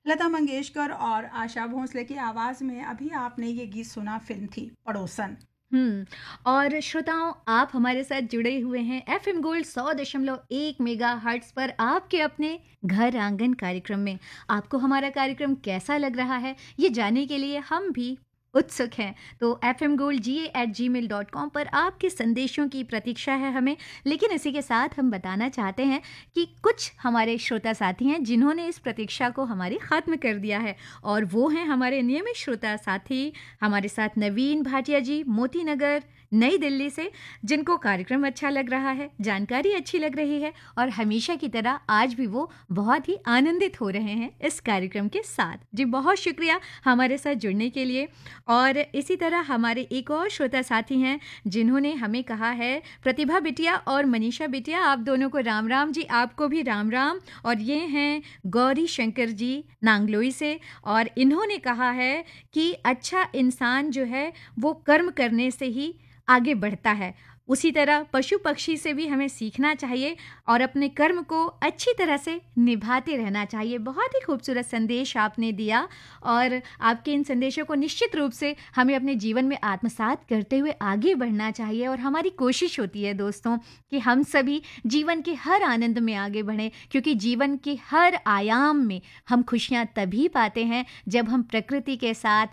लता मंगेशकर और आशा भोसले की आवाज़ में अभी आपने ये गीत सुना, फ़िल्म थी पड़ोसन। और श्रोताओं, आप हमारे साथ जुड़े हुए हैं एफएम गोल्ड 100.1 मेगाहर्ट्ज़ पर आपके अपने घर आंगन कार्यक्रम में। आपको हमारा कार्यक्रम कैसा लग रहा है, ये जानने के लिए हम भी उत्सुक हैं। तो fmgoldga@gmail.com पर आपके संदेशों की प्रतीक्षा है हमें। लेकिन इसी के साथ हम बताना चाहते हैं कि कुछ हमारे श्रोता साथी हैं जिन्होंने इस प्रतीक्षा को हमारी ख़त्म कर दिया है, और वो हैं हमारे नियमित श्रोता साथी हमारे साथ नवीन भाटिया जी, मोती नगर, नई दिल्ली से, जिनको कार्यक्रम अच्छा लग रहा है, जानकारी अच्छी लग रही है, और हमेशा की तरह आज भी वो बहुत ही आनंदित हो रहे हैं इस कार्यक्रम के साथ। जी, बहुत शुक्रिया हमारे साथ जुड़ने के लिए। और इसी तरह हमारे एक और श्रोता साथी हैं जिन्होंने हमें कहा है, प्रतिभा बिटिया और मनीषा बिटिया, आप दोनों को राम राम जी, आपको भी राम राम। और ये हैं गौरी शंकर जी नांगलोई से, और इन्होंने कहा है कि अच्छा इंसान जो है वो कर्म करने से ही आगे बढ़ता है। उसी तरह पशु पक्षी से भी हमें सीखना चाहिए और अपने कर्म को अच्छी तरह से निभाते रहना चाहिए। बहुत ही खूबसूरत संदेश आपने दिया, और आपके इन संदेशों को निश्चित रूप से हमें अपने जीवन में आत्मसात करते हुए आगे बढ़ना चाहिए। और हमारी कोशिश होती है दोस्तों कि हम सभी जीवन के हर आनंद में आगे बढ़ें, क्योंकि जीवन के हर आयाम में हम खुशियाँ तभी पाते हैं जब हम प्रकृति के साथ,